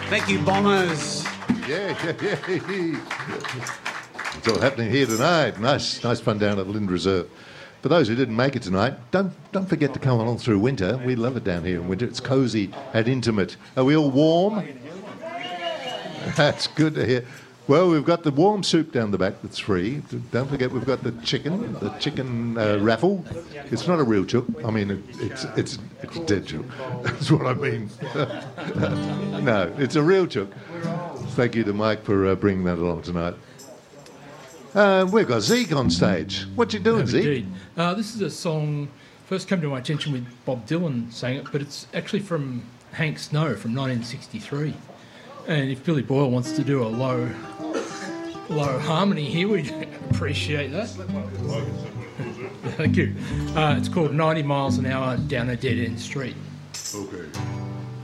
Thank you, Bombers. Yeah. It's all happening here tonight. Nice fun down at the Lind Reserve. For those who didn't make it tonight, don't forget to come along through winter. We love it down here in winter. It's cosy and intimate. Are we all warm? That's good to hear. Well, we've got the warm soup down the back that's free. Don't forget we've got the chicken raffle. It's not a real chook. I mean, it's dead chook. That's what I mean. No, it's a real chook. Thank you to Mike for bringing that along tonight. We've got Zeke on stage. What you doing, Zeke? This is a song first came to my attention with Bob Dylan saying it, but it's actually from Hank Snow from 1963. And if Billy Boyle wants to do a low harmony here, we'd appreciate that. Thank you. It's called 90 Miles an Hour Down a Dead End Street.